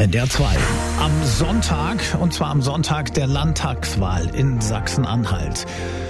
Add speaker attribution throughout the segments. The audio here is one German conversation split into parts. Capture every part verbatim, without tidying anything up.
Speaker 1: N D R zwei. Am Sonntag, und zwar am Sonntag der Landtagswahl in Sachsen-Anhalt.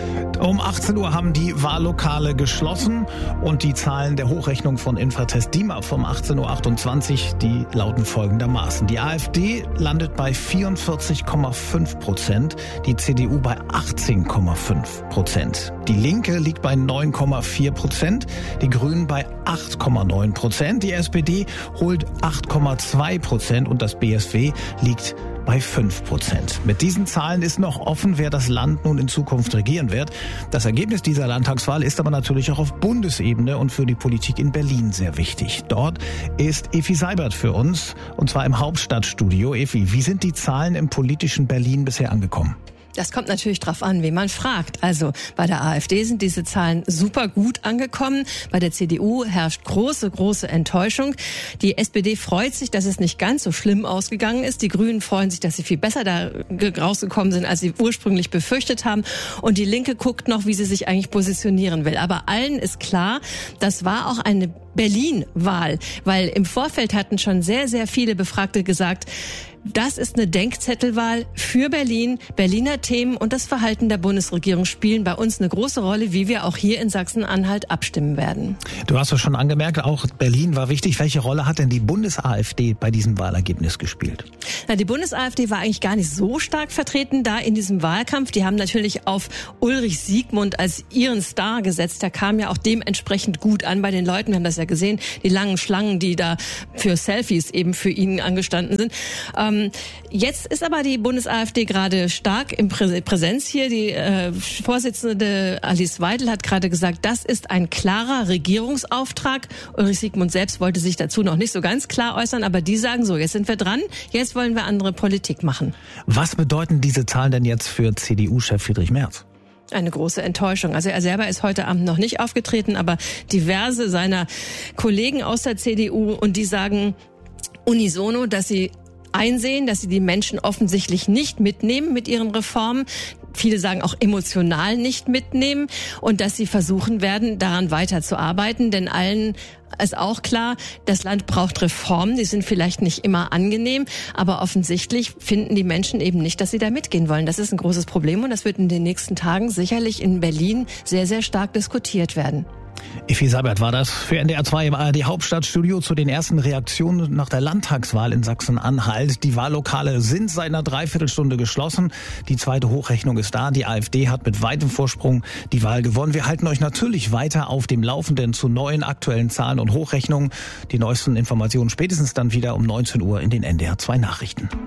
Speaker 1: Um achtzehn Uhr haben die Wahllokale geschlossen und die Zahlen der Hochrechnung von Infratest DIMAP vom achtzehn Uhr achtundzwanzig, die lauten folgendermaßen. Die AfD landet bei vierundvierzig Komma fünf Prozent, die C D U bei achtzehn Komma fünf Prozent. Die Linke liegt bei neun Komma vier Prozent, die Grünen bei acht Komma neun Prozent, die S P D holt acht Komma zwei Prozent und das B S W liegt bei fünf Prozent. Mit diesen Zahlen ist noch offen, wer das Land nun in Zukunft regieren wird. Das Ergebnis dieser Landtagswahl ist aber natürlich auch auf Bundesebene und für die Politik in Berlin sehr wichtig. Dort ist Evi Seibert für uns, und zwar im Hauptstadtstudio. Evi, wie sind die Zahlen im politischen Berlin bisher angekommen?
Speaker 2: Das kommt natürlich drauf an, wen man fragt. Also bei der AfD sind diese Zahlen super gut angekommen. Bei der C D U herrscht große, große Enttäuschung. Die S P D freut sich, dass es nicht ganz so schlimm ausgegangen ist. Die Grünen freuen sich, dass sie viel besser da rausgekommen sind, als sie ursprünglich befürchtet haben. Und die Linke guckt noch, wie sie sich eigentlich positionieren will. Aber allen ist klar, das war auch eine Berlin-Wahl, weil im Vorfeld hatten schon sehr, sehr viele Befragte gesagt, das ist eine Denkzettelwahl für Berlin. Berliner Themen und das Verhalten der Bundesregierung spielen bei uns eine große Rolle, wie wir auch hier in Sachsen-Anhalt abstimmen werden.
Speaker 1: Du hast es schon angemerkt, auch Berlin war wichtig. Welche Rolle hat denn die Bundes-AfD bei diesem Wahlergebnis gespielt?
Speaker 2: Na, die Bundes-AfD war eigentlich gar nicht so stark vertreten da in diesem Wahlkampf. Die haben natürlich auf Ulrich Siegmund als ihren Star gesetzt. Der kam ja auch dementsprechend gut an bei den Leuten. Wir haben das ja gesehen, die langen Schlangen, die da für Selfies eben für ihn angestanden sind. Ähm, Jetzt ist aber die Bundes-AfD gerade stark in Präsenz hier. Die äh, Vorsitzende Alice Weidel hat gerade gesagt, das ist ein klarer Regierungsauftrag. Ulrich Siegmund selbst wollte sich dazu noch nicht so ganz klar äußern, aber die sagen so, jetzt sind wir dran, jetzt wollen wir andere Politik machen.
Speaker 1: Was bedeuten diese Zahlen denn jetzt für C D U-Chef Friedrich Merz?
Speaker 2: Eine große Enttäuschung. Also er selber ist heute Abend noch nicht aufgetreten, aber diverse seiner Kollegen aus der C D U, und die sagen unisono, dass sie einsehen, dass sie die Menschen offensichtlich nicht mitnehmen mit ihren Reformen. Viele sagen auch emotional nicht mitnehmen und dass sie versuchen werden, daran weiterzuarbeiten. Denn allen ist auch klar, das Land braucht Reformen. Die sind vielleicht nicht immer angenehm, aber offensichtlich finden die Menschen eben nicht, dass sie da mitgehen wollen. Das ist ein großes Problem und das wird in den nächsten Tagen sicherlich in Berlin sehr, sehr stark diskutiert werden.
Speaker 1: Evi Seibert war das für N D R zwei im A R D Hauptstadtstudio zu den ersten Reaktionen nach der Landtagswahl in Sachsen-Anhalt. Die Wahllokale sind seit einer Dreiviertelstunde geschlossen. Die zweite Hochrechnung ist da. Die AfD hat mit weitem Vorsprung die Wahl gewonnen. Wir halten euch natürlich weiter auf dem Laufenden zu neuen aktuellen Zahlen und Hochrechnungen. Die neuesten Informationen spätestens dann wieder um neunzehn Uhr in den N D R zwei Nachrichten.